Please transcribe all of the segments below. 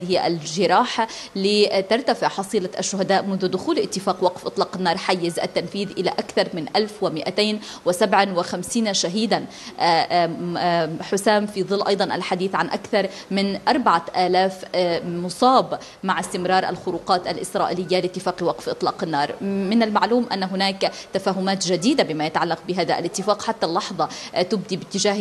هي الجراح لترتفع حصيلة الشهداء منذ دخول اتفاق وقف إطلاق النار حيز التنفيذ إلى أكثر من 1257 شهيدا. حسام، في ظل أيضا الحديث عن أكثر من 4000 مصاب مع استمرار الخروقات الإسرائيلية لاتفاق وقف إطلاق النار. من المعلوم أن هناك تفاهمات جديدة بما يتعلق بهذا الاتفاق. حتى اللحظة تبدي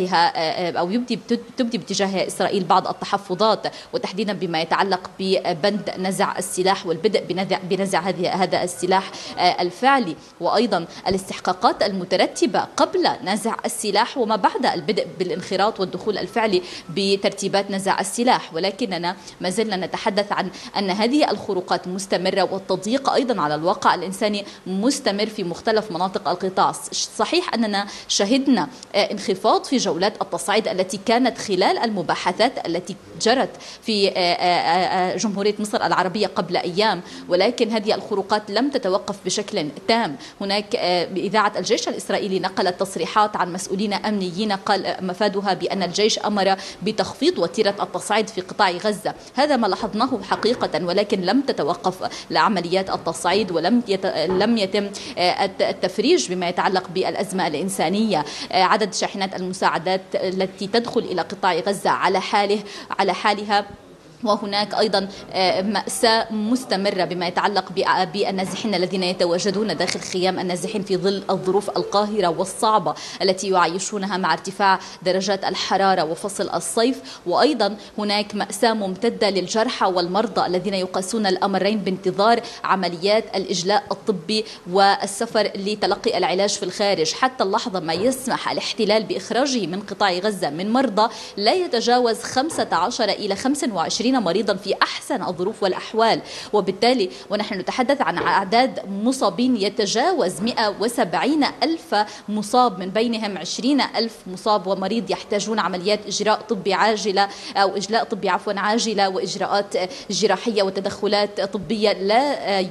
باتجاه إسرائيل بعض التحفظات، وتحديدا بما يتعلق ببند نزع السلاح والبدء بنزع هذا السلاح الفعلي، وأيضا الاستحقاقات المترتبة قبل نزع السلاح وما بعد البدء بالانخراط والدخول الفعلي بترتيبات نزع السلاح. ولكننا ما زلنا نتحدث عن أن هذه الخروقات مستمرة، والتضييق أيضا على الواقع الإنساني مستمر في مختلف مناطق القطاع. صحيح أننا شهدنا انخفاض في جولات التصعيد التي كانت خلال المباحثات التي جرت في جمهورية مصر العربية قبل أيام، ولكن هذه الخروقات لم تتوقف بشكل تام. هناك إذاعة الجيش الإسرائيلي نقلت تصريحات عن مسؤولين أمنيين قال مفادها بأن الجيش أمر بتخفيض وتيرة التصعيد في قطاع غزة. هذا ما لاحظناه حقيقة، ولكن لم تتوقف لعمليات التصعيد ولم يتم التفريج بما يتعلق بالأزمة الإنسانية. عدد شاحنات المساعدات التي تدخل إلى قطاع غزة على حالها، وهناك أيضا مأساة مستمرة بما يتعلق بالنازحين الذين يتواجدون داخل خيام النازحين في ظل الظروف القاهرة والصعبة التي يعيشونها مع ارتفاع درجات الحرارة وفصل الصيف. وأيضا هناك مأساة ممتدة للجرحى والمرضى الذين يقاسون الأمرين بانتظار عمليات الإجلاء الطبي والسفر لتلقي العلاج في الخارج. حتى اللحظة ما يسمح الاحتلال بإخراجه من قطاع غزة من مرضى لا يتجاوز 15 إلى 25 مريضا في أحسن الظروف والأحوال. وبالتالي ونحن نتحدث عن أعداد مصابين يتجاوز 170 ألف مصاب، من بينهم 20 ألف مصاب ومريض يحتاجون عمليات إجراء طبي عاجلة أو إجلاء طبي عاجلة، وإجراءات جراحية وتدخلات طبية لا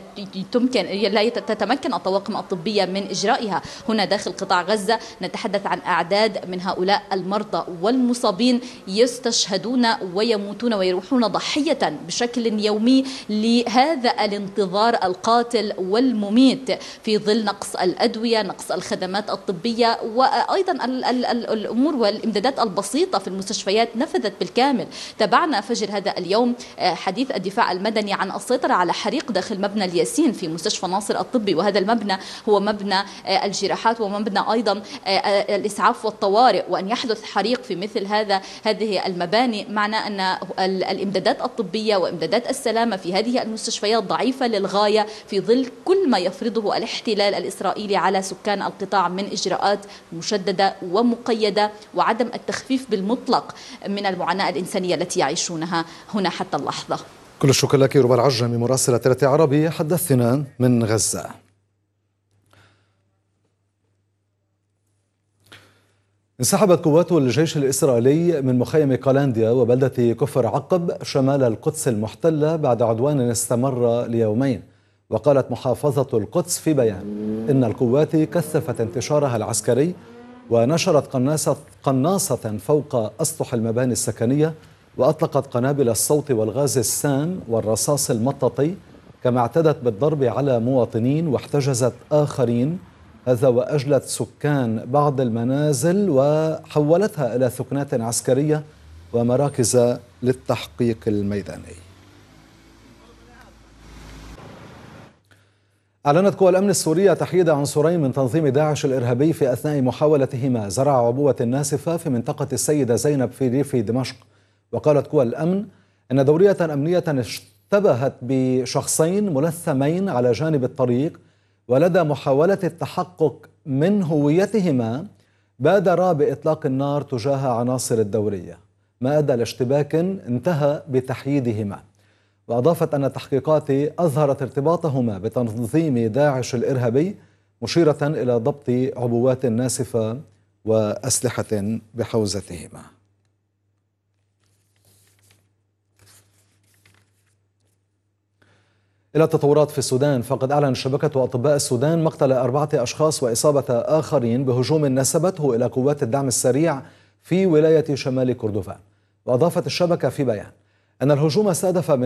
تتمكن الطواقم الطبية من إجرائها هنا داخل قطاع غزة. نتحدث عن أعداد من هؤلاء المرضى والمصابين يستشهدون ويموتون ويروحون ضحية بشكل يومي لهذا الانتظار القاتل والمميت في ظل نقص الأدوية، نقص الخدمات الطبية، وأيضا الأمور والإمدادات البسيطة في المستشفيات نفذت بالكامل. تابعنا فجر هذا اليوم حديث الدفاع المدني عن السيطرة على حريق داخل مبنى الياسين في مستشفى ناصر الطبي، وهذا المبنى هو مبنى الجراحات ومبنى أيضا الإسعاف والطوارئ. وأن يحدث حريق في مثل هذه المباني معناه أن الإمدادات الطبية وإمدادات السلامة في هذه المستشفيات ضعيفة للغاية في ظل كل ما يفرضه الاحتلال الإسرائيلي على سكان القطاع من إجراءات مشددة ومقيدة وعدم التخفيف بالمطلق من المعاناة الإنسانية التي يعيشونها هنا حتى اللحظة. كل الشكر لك ربى العجمي مراسلة تلاتي عربي حدثنا من غزة. انسحبت قوات الجيش الإسرائيلي من مخيم قلانديا وبلدة كفر عقب شمال القدس المحتلة بعد عدوان استمر ليومين. وقالت محافظة القدس في بيان إن القوات كثفت انتشارها العسكري ونشرت قناصة فوق أسطح المباني السكنية، وأطلقت قنابل الصوت والغاز السام والرصاص المطاطي، كما اعتدت بالضرب على مواطنين واحتجزت آخرين. هذا وأجلت سكان بعض المنازل وحولتها إلى ثكنات عسكرية ومراكز للتحقيق الميداني. أعلنت قوى الأمن السورية تحييد عنصرين من تنظيم داعش الإرهابي في أثناء محاولتهما زرع عبوة ناسفة في منطقة السيدة زينب في ريف دمشق. وقالت قوى الأمن أن دورية أمنية اشتبهت بشخصين ملثمين على جانب الطريق، ولدى محاولة التحقق من هويتهما بادر بإطلاق النار تجاه عناصر الدورية، ما أدى لاشتباك انتهى بتحييدهما. وأضافت أن التحقيقات أظهرت ارتباطهما بتنظيم داعش الإرهابي، مشيرة إلى ضبط عبوات ناسفة وأسلحة بحوزتهما. إلى التطورات في السودان، فقد أعلن شبكة أطباء السودان مقتل 4 أشخاص وإصابة آخرين بهجوم نسبته إلى قوات الدعم السريع في ولاية شمال كردفان. وأضافت الشبكة في بيان أن الهجوم استهدف